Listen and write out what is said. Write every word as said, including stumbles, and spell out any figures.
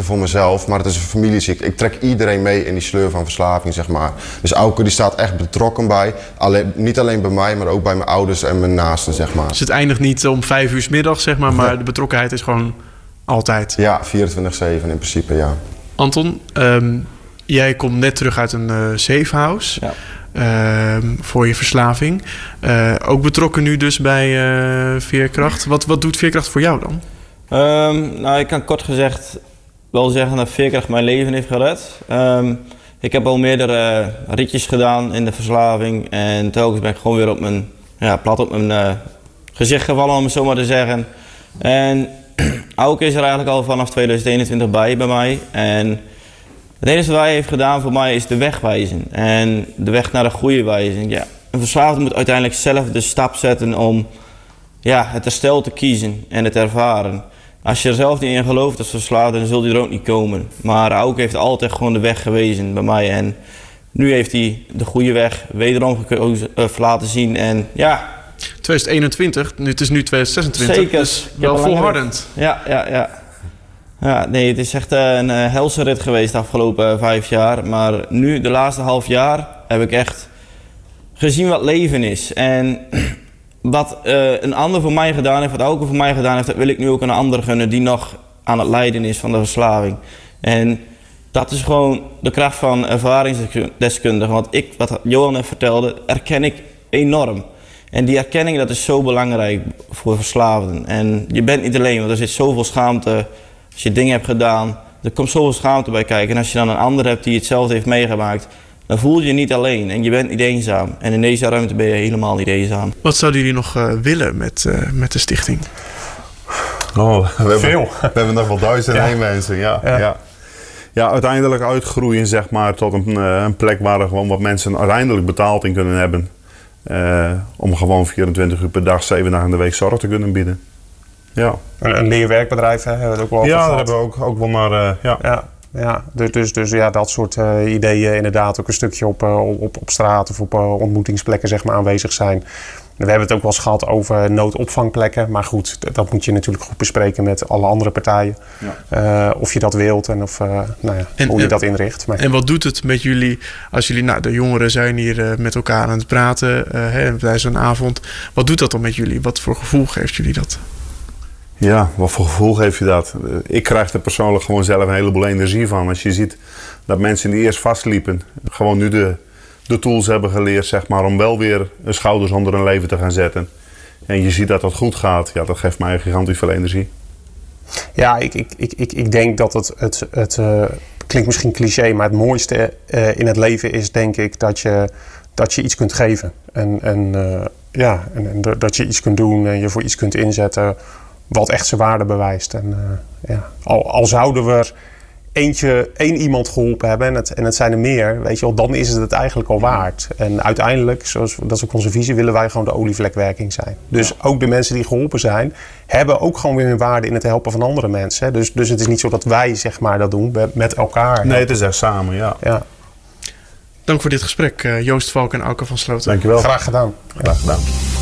ziekte voor mezelf, maar het is een familieziekte. Ik trek iedereen mee in die sleur van verslaving, zeg maar. Dus Auke die staat echt betrokken bij. Alleen, niet alleen bij mij, maar ook bij mijn ouders en mijn naasten, zeg maar. Dus het eindigt niet om vijf uur 's middags, zeg maar, maar de betrokkenheid is gewoon altijd. Ja, vierentwintig zeven in principe, ja. Anton, um, jij komt net terug uit een uh, safe house. Ja. Uh, voor je verslaving. Uh, ook betrokken nu dus bij uh, Veerkracht. Wat, wat doet Veerkracht voor jou dan? Um, nou, ik kan kort gezegd wel zeggen dat Veerkracht mijn leven heeft gered. Um, ik heb al meerdere uh, ritjes gedaan in de verslaving. En telkens ben ik gewoon weer op mijn, ja, plat op mijn uh, gezicht gevallen, om het zo maar te zeggen. En Auke is er eigenlijk al vanaf tweeduizend eenentwintig bij bij mij. En het enige wat hij heeft gedaan voor mij is de weg wijzen. En de weg naar de goede wijzen. Ja, een verslaafde moet uiteindelijk zelf de stap zetten om ja, het herstel te kiezen en het ervaren. Als je er zelf niet in gelooft als verslaafde, dan zul je er ook niet komen. Maar Auke heeft altijd gewoon de weg gewezen bij mij. En nu heeft hij de goede weg wederom gekozen, uh, laten zien. En ja... tweeduizend eenentwintig, nu, het is nu tweeduizend zesentwintig. Zeker. Dus wel volhardend. Ja, ja, ja. Ja, nee, het is echt een uh, helse rit geweest de afgelopen uh, vijf jaar. Maar nu, de laatste half jaar, heb ik echt gezien wat leven is. En wat uh, een ander voor mij gedaan heeft, wat Auke voor mij gedaan heeft, dat wil ik nu ook aan een ander gunnen die nog aan het lijden is van de verslaving. En dat is gewoon de kracht van ervaringsdeskundigen. Want ik, wat Johan net vertelde, erken ik enorm. En die erkenning, dat is zo belangrijk voor verslaafden. En je bent niet alleen, want er zit zoveel schaamte. Als je dingen hebt gedaan, er komt zoveel schaamte bij kijken. En als je dan een ander hebt die hetzelfde heeft meegemaakt, dan voel je je niet alleen en je bent niet eenzaam. En in deze ruimte ben je helemaal niet eenzaam. Wat zouden jullie nog uh, willen met, uh, met de stichting? Oh, we hebben, Veel. We hebben nog wel duizend ja. heen mensen, ja, ja. ja. Ja, uiteindelijk uitgroeien zeg maar tot een, een plek waar er gewoon wat mensen uiteindelijk betaald in kunnen hebben. Uh, om gewoon vierentwintig uur per dag, zeven dagen in de week zorg te kunnen bieden. Ja. Een, een leerwerkbedrijf, hè, hebben we het ook wel Ja, gehad. dat hebben we ook, ook wel maar, uh, ja. ja. Ja, dus, dus, dus ja, dat soort uh, ideeën inderdaad ook een stukje op, uh, op, op straat of op uh, ontmoetingsplekken zeg maar, aanwezig zijn. We hebben het ook wel eens gehad over noodopvangplekken. Maar goed, dat moet je natuurlijk goed bespreken met alle andere partijen. Ja. Uh, of je dat wilt en, of, uh, nou ja, en hoe je en, dat inricht. Maar... En wat doet het met jullie als jullie, nou de jongeren zijn hier uh, met elkaar aan het praten uh, hè, tijdens zo'n avond. Wat doet dat dan met jullie? Wat voor gevoel geeft jullie dat? Ja, wat voor gevoel geef je dat? Ik krijg er persoonlijk gewoon zelf een heleboel energie van. Als je ziet dat mensen die eerst vastliepen, gewoon nu de, de tools hebben geleerd, zeg maar, om wel weer een schouders onder hun leven te gaan zetten. En je ziet dat dat goed gaat, ja, dat geeft mij gigantisch veel energie. Ja, ik, ik, ik, ik, ik denk dat het, het, het uh, klinkt misschien cliché, maar het mooiste uh, in het leven is denk ik dat je, dat je iets kunt geven. En, en, uh, ja, en, en dat je iets kunt doen en je voor iets kunt inzetten wat echt zijn waarde bewijst. En, uh, ja. al, al zouden we er eentje, één iemand geholpen hebben en het, en het zijn er meer, weet je wel, dan is het het eigenlijk al waard. En uiteindelijk, zoals, dat is ook onze visie, willen wij gewoon de olievlekwerking zijn. Dus ja. ook de mensen die geholpen zijn, hebben ook gewoon weer een waarde in het helpen van andere mensen. Hè. Dus, dus het is niet zo dat wij zeg maar dat doen met elkaar. Nee, het is echt samen, ja. ja. Dank voor dit gesprek, uh, Joost Valk en Auke van Sloten. Dankjewel. Graag gedaan. Graag gedaan.